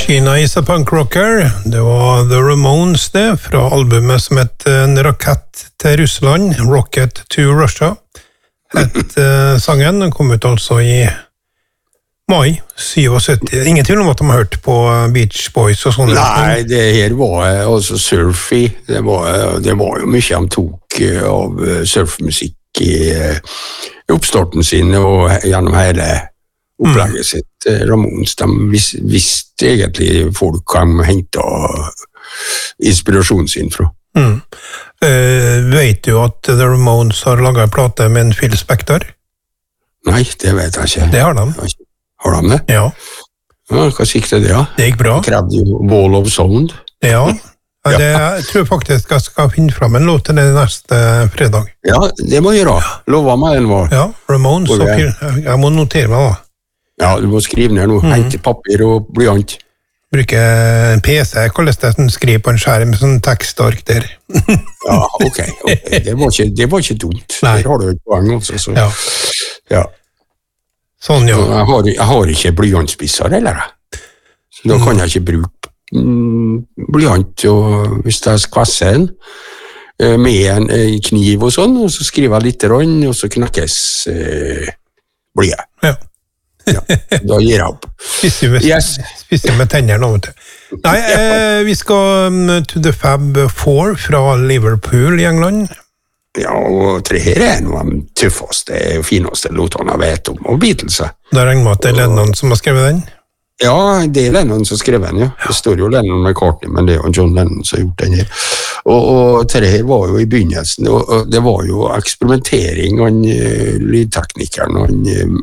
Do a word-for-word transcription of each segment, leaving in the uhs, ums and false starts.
China is a punk rocker. Det var The Ramones det, fra albumet som het En rakett til Russland, Rocket to Russia. Et uh, sangen den kom ut altså i mai syttisju. Ingen tvil om at de har hørt på Beach Boys og sånne. Nei, det her var altså surfy. Det var, det var jo mye han tok av surfmusikk i oppstarten sin og gjennom hele opplegget mm. sitt. Ramones, de vis, visste egentlig folk kan hente inspirasjonen sin fra. Mm. Uh, vet du at The Ramones har laget en plate med en Phil Spector? Nei, det vet jeg ikke. Det har de. Har de det? Ja. Ja, hva sikte det, ja? Det gikk bra. Det krevde jo Wall of Sound. Ja, ja det, jeg tror faktisk jeg skal finne frem en låt til det neste fredag. Ja, det må jeg gjøre. Lova meg den var. Ja, Ramones og Phil. Jeg må notere meg da. Ja, du må skrive ned noe. Mm. Hente papir og blyant. Bruke en P C, kalles det, som skriver på en skjerm med sånn tekstark der. Ja, ok, ok. Det var ikke, det var ikke dumt. Nei. Der har du et poeng også, så. Ja. Ja. Sånn, ja. Jeg har, jeg har ikke blyantspisser, eller? Så da kan jeg ikke bruke mm, blyant, og hvis jeg skvasser en, med en kniv og sånn, og så skriver jeg litt rann, og så knekkes eh, blyet. Ja. Ja, da gir jeg opp. Spiser med, yes. Spiser med tennene nå, vet du. Nei, eh, vi skal um, to the Fab Four fra Liverpool i England. Ja, og tre her er noe av de tøffeste og fineste låtene jeg vet om, og Beatles. Da regner man at det er Lennon som har skrevet den? Ja, det er Lennon som har skrevet den, ja. Det står jo Lennon McCartney, men det er jo John Lennon som har gjort den her. Og, og tre her var jo i begynnelsen, og, og det var jo eksperimentering, han uh, lydteknikeren, han uh,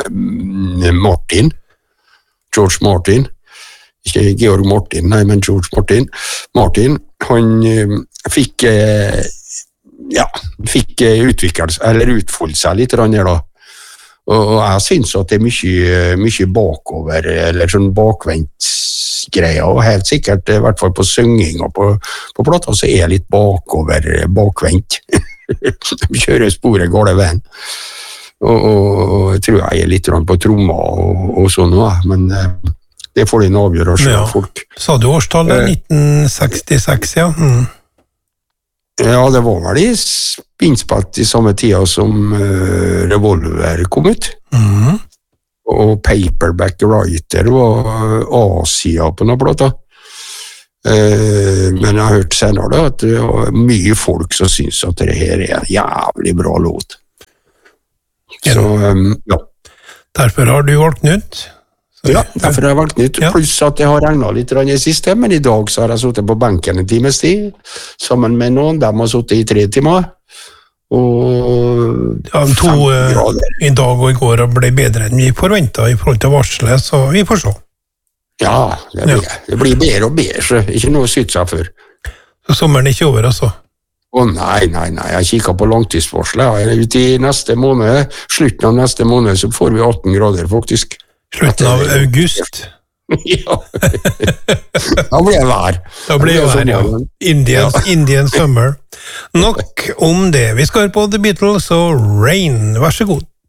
Martin, George Martin, ikke Georg Martin, nei, men George Martin. Martin, han uh, fikk, uh, ja, fikk uh, utviklet, eller utfoldet seg litt her da. Og jeg synes at det er mye, mye bakover, eller sånn bakvendt greier, og helt sikkert, i hvert fall på synging og på, på plata, så er jeg litt bakover, bakvendt. De kjører sporet gale veien. Og, og, og jeg tror jeg er litt på tromma og, og sånn, men det får de avgjøre selv, ja. Folk. Sa du årstallet? Eh, nitten sekstiseks, ja. Mm. Ja, det var vel i innspilt i samme tida som uh, Revolver kom ut. Mm. Og Paperback Writer var uh, Asia på noen plata. Uh, men jeg har hørt senere da, at det var mye folk som synes at det her er en jævlig bra låt. Så, um, ja. Derfor har du valgt nytt? Ja, derfor har jeg valgt nytt. Ja. Pluss at jeg har regnet litt i siste, men i dag så har jeg suttet på benken en times tid, sammen med noen, de har suttet i tre timer, og ja, to uh, i dag og i går ble bedre enn vi forventet i forhold til varslet, så vi får se. Ja, det blir, ja. Det blir bedre og bedre, ikke noe sytt seg før. Så sommeren er ikke over, altså? Å oh, nei, nei, nei, jeg kikker på langtidsvarslet, jeg er ute i neste måned, slutten av neste måned, så får vi atten grader faktisk. Slutten av august. Ja. Da blir det vær. Da blir det vær, ja. Indian, ja. Indian summer. Nok om det. Vi skal høre på The Beatles og Rain. Vær så god.